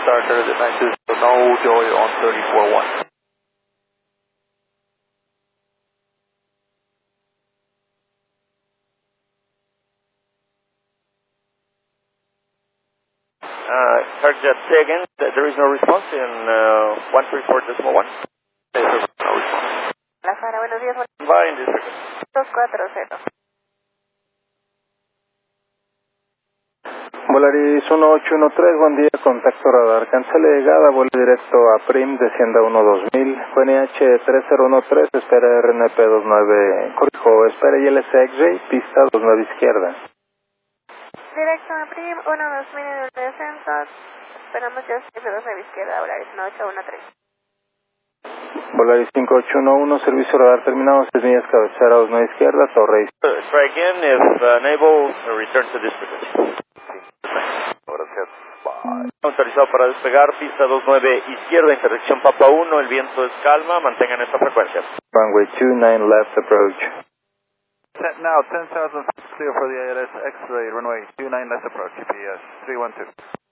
Qatar 920, no joy on 34-1. Target, say again, there is no response in 134.1. No response. La Fara, buenos días. Va in district. 240. Volaris 1813, buen día, contacto radar, cancele llegada, vuelo directo a Prim, descienda 12000, QNH 3013, espera RNP 29, corrijo, espera ILS X-Ray, pista 29 izquierda. Directo a Prim, 12000 en el descenso, esperamos ya F2 a la izquierda, Volaris 1813. Volaris 5811, servicio radar terminado, 6 millas cabecera 29 izquierda, torre. Try again, if unable, return to district. Gracias. Bye. Autorizado para despegar, pista 29 izquierda, intersección Papa 1, el viento es calma, mantengan esta frecuencia. Runway 29 left approach. Now 10,000 clear for the ILS X-ray runway 29 left approach, GPS 312.